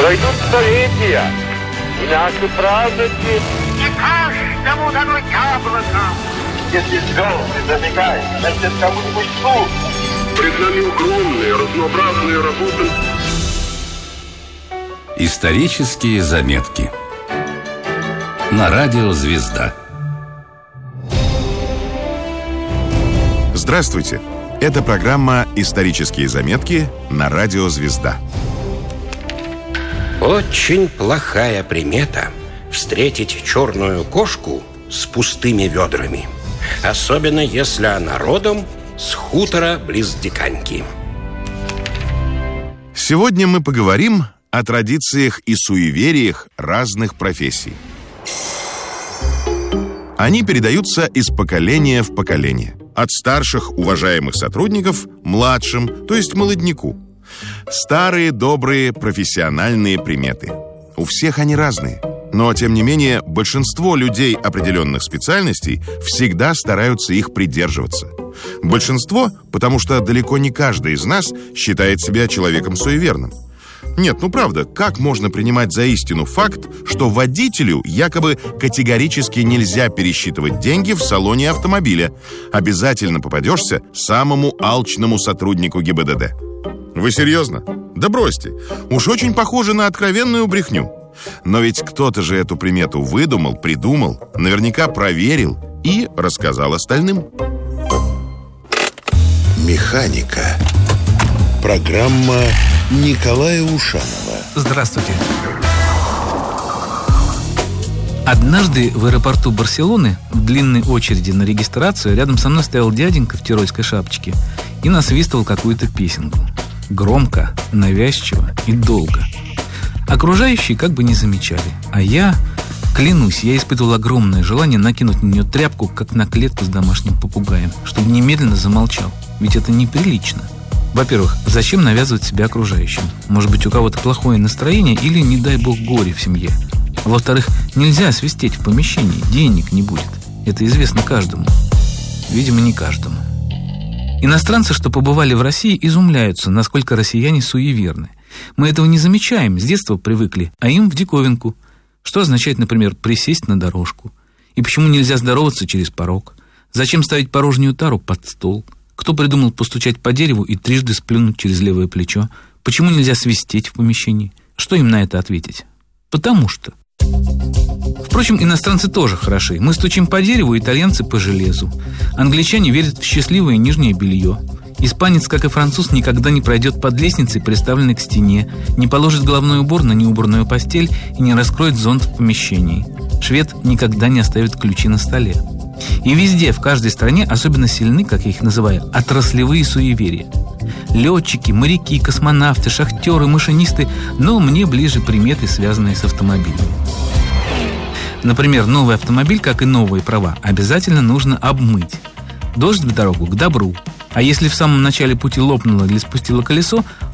Пройдут столетия, и наши праздники... Не каждому дано яблоко. Если звезды забегают, значит, кому-нибудь суд. Пред нами огромные, разнообразные работы. Исторические заметки на радио «Звезда». Здравствуйте! Это программа «Исторические заметки» на радио «Звезда». Очень плохая примета встретить черную кошку с пустыми ведрами. Особенно, если она родом с хутора близ Диканьки. Сегодня мы поговорим о традициях и суевериях разных профессий. Они передаются из поколения в поколение. От старших уважаемых сотрудников младшим, то есть молодняку. Старые, добрые, профессиональные приметы. У всех они разные. Но, тем не менее, большинство людей определенных специальностей всегда стараются их придерживаться. Большинство, потому что далеко не каждый из нас считает себя человеком суеверным. Нет, ну правда, как можно принимать за истину факт, что водителю якобы категорически нельзя пересчитывать деньги в салоне автомобиля? Обязательно попадешься самому алчному сотруднику ГИБДД. Вы серьезно? Да бросьте. Уж очень похоже на откровенную брехню. Но ведь кто-то же эту примету выдумал, придумал, наверняка проверил и рассказал остальным. Механика. Программа Николая Ушанова. Здравствуйте. Однажды в аэропорту Барселоны в длинной очереди на регистрацию рядом со мной стоял дяденька в тирольской шапочке и насвистывал какую-то песенку. Громко, навязчиво и долго. Окружающие как бы не замечали. А я, клянусь, я испытывал огромное желание накинуть на нее тряпку, как на клетку с домашним попугаем, чтобы немедленно замолчал. Ведь это неприлично. Во-первых, зачем навязывать себя окружающим? Может быть, у кого-то плохое настроение или, не дай бог, горе в семье. А во-вторых, нельзя свистеть в помещении, денег не будет. Это известно каждому. Видимо, не каждому. Иностранцы, что побывали в России, изумляются, насколько россияне суеверны. Мы этого не замечаем, с детства привыкли, а им в диковинку. Что означает, например, присесть на дорожку? И почему нельзя здороваться через порог? Зачем ставить порожнюю тару под стол? Кто придумал постучать по дереву и трижды сплюнуть через левое плечо? Почему нельзя свистеть в помещении? Что им на это ответить? Потому что. Впрочем, иностранцы тоже хороши. Мы стучим по дереву, итальянцы по железу. Англичане верят в счастливое нижнее белье. Испанец, как и француз, никогда не пройдет под лестницей, приставленной к стене, не положит головной убор на неубранную постель и не раскроет зонт в помещении. Швед никогда не оставит ключи на столе. И везде, в каждой стране особенно сильны, как я их называю, отраслевые суеверия. Летчики, моряки, космонавты, шахтеры, машинисты, но мне ближе приметы, связанные с автомобилями. Например, новый автомобиль, как и новые права, обязательно нужно обмыть. Дождь в дорогу к добру. А если в самом начале пути лопнуло или спустило колесо,